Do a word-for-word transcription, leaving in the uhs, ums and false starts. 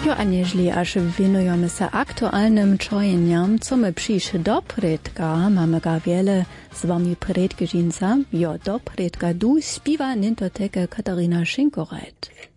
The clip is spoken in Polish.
Jo, a nieźli aż winujemy się aktualnym czojeniom, co my przyjszy do predka, mamy ga wiele z wami predka dżinca, jo do predka du śpiewa nintoteka Katarina Schinkoreit.